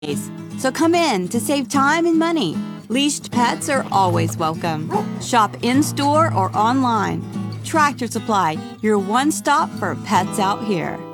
So come in to save time and money. Leashed pets are always welcome. Shop in-store or online. Tractor Supply, your one stop for pets out here.